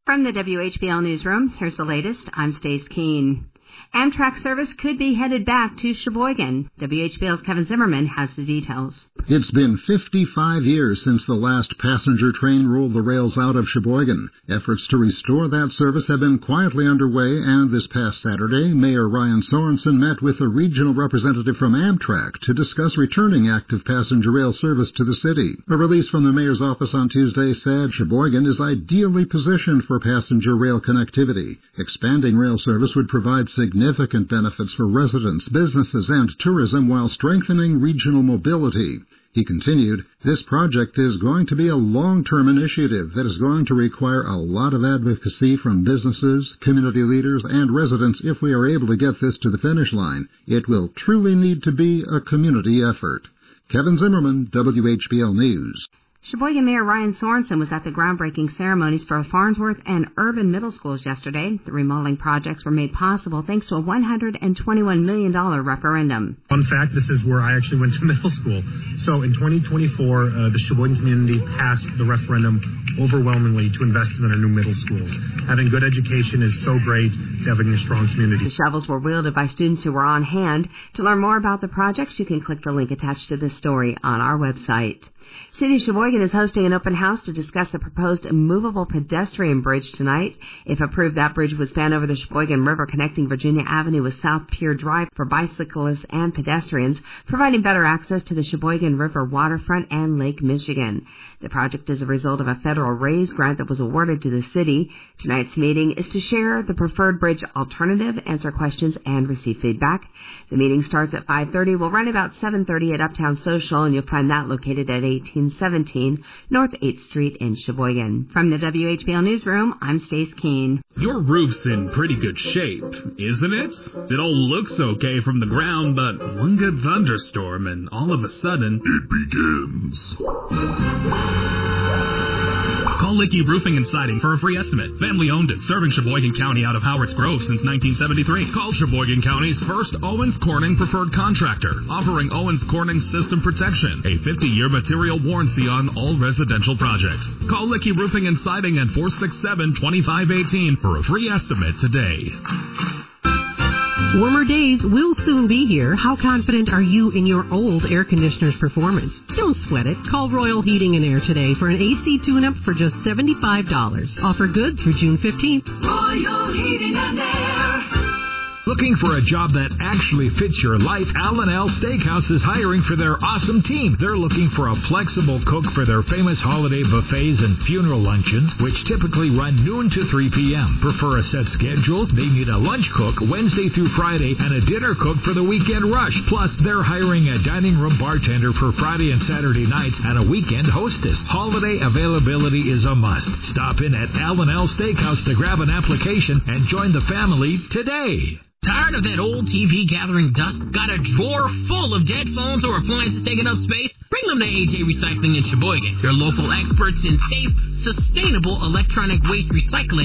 From the WHBL Newsroom, here's the latest. I'm Stace Keene. Amtrak service could be headed back to Sheboygan. WHBL's Kevin Zimmerman has the details. It's been 55 years since the last passenger train rolled the rails out of Sheboygan. Efforts to restore that service have been quietly underway, and this past Saturday, Mayor Ryan Sorensen met with a regional representative from Amtrak to discuss returning active passenger rail service to the city. A release from the mayor's office on Tuesday said Sheboygan is ideally positioned for passenger rail connectivity. Expanding rail service would provide significant benefits for residents, businesses, and tourism while strengthening regional mobility. He continued, this project is going to be a long-term initiative that is going to require a lot of advocacy from businesses, community leaders, and residents if we are able to get this to the finish line. It will truly need to be a community effort. Kevin Zimmerman, WHBL News. Sheboygan Mayor Ryan Sorensen was at the groundbreaking ceremonies for Farnsworth and Urban Middle Schools yesterday. The remodeling projects were made possible thanks to a $121 million referendum. Fun fact, this is where I actually went to middle school. So in 2024, the Sheboygan community passed the referendum overwhelmingly to invest in our new middle schools. Having good education is so great to having a strong community. The shovels were wielded by students who were on hand. To learn more about the projects, you can click the link attached to this story on our website. City of Sheboygan is hosting an open house to discuss the proposed movable pedestrian bridge tonight. If approved, that bridge would span over the Sheboygan River, connecting Virginia Avenue with South Pier Drive for bicyclists and pedestrians, providing better access to the Sheboygan River waterfront and Lake Michigan. The project is a result of a federal RAISE grant that was awarded to the city. Tonight's meeting is to share the preferred bridge alternative, answer questions, and receive feedback. The meeting starts at 5:30. We'll run about 7:30 at Uptown Social, and you'll find that located at 1817 North 8th Street in Sheboygan. From the WHBL Newsroom, I'm Stace Keene. Your roof's in pretty good shape, isn't it? It all looks okay from the ground, but one good thunderstorm and all of a sudden, it begins. Call Licky Roofing and Siding for a free estimate. Family owned and serving Sheboygan County out of Howards Grove since 1973. Call Sheboygan County's first Owens Corning preferred contractor, offering Owens Corning system protection, a 50-year material warranty on all residential projects. Call Licky Roofing and Siding at 467-2518 for a free estimate today. Warmer days will soon be here. How confident are you in your old air conditioner's performance? Don't sweat it. Call Royal Heating and Air today for an AC tune-up for just $75. Offer good through June 15th. Royal Heating and Air. Looking for a job that actually fits your life? Alan L. Steakhouse is hiring for their awesome team. They're looking for a flexible cook for their famous holiday buffets and funeral luncheons, which typically run noon to 3 p.m. Prefer a set schedule? They need a lunch cook Wednesday through Friday and a dinner cook for the weekend rush. Plus, they're hiring a dining room bartender for Friday and Saturday nights and a weekend hostess. Holiday availability is a must. Stop in at Alan L. Steakhouse to grab an application and join the family today. Tired of that old TV gathering dust? Got a drawer full of dead phones or appliances taking up space? Bring them to AJ Recycling in Sheboygan. Your local experts in safe, sustainable electronic waste recycling